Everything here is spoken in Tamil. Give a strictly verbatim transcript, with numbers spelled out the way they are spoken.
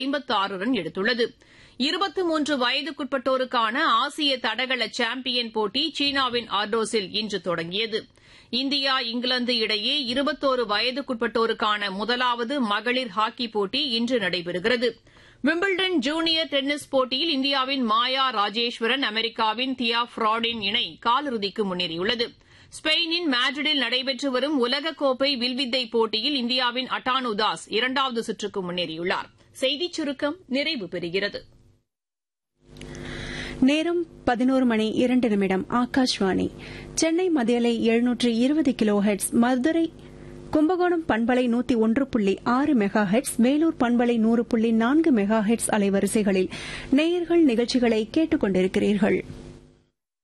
ஐம்பத்தாறு ரன் எடுத்துள்ளது. இருபத்தி மூன்று வயதுக்குட்பட்டோருக்கான ஆசிய தடகள சாம்பியன் போட்டி சீனாவின் ஆர்டோஸில் இன்று தொடங்கியது. இந்தியா இங்கிலாந்து இடையே இருபத்தோரு வயதுக்குட்பட்டோருக்கான முதலாவது மகளிர் ஹாக்கி போட்டி இன்று நடைபெறுகிறது. விம்பிள்டன் ஜூனியர் டென்னிஸ் போட்டியில் இந்தியாவின் மாயா ராஜேஸ்வரன் அமெரிக்காவின் தியா ஃபிராடின் இணை காலிறுதிக்கு முன்னேறியுள்ளது. ஸ்பெயினின் மேட்ரிடில் நடைபெற்று வரும் உலகக்கோப்பை வில்வித்தை போட்டியில் இந்தியாவின் அட்டானு தாஸ் இரண்டாவது சுற்றுக்கு முன்னேறியுள்ளார். செய்திச் சுருக்கம் நிறைவு பெறுகிறது. நேரம் பதினோரு மணி இரண்டு நிமிடம். ஆகாஷ்வாணி சென்னை மதியலை எழுநூற்று இருபது கிலோ ஹெட்ஸ், மதுரை கும்பகோணம் பண்பலை நூத்தி ஒன்று புள்ளி ஆறு மெகா ஹெட்ஸ், வேலூர் பண்பலை நூறு புள்ளி நான்கு மெகா ஹெட்ஸ் அலைவரிசைகளில் நேயர்கள் நிகழ்ச்சிகளை கேட்டுக் கொண்டிருக்கிறீர்கள்.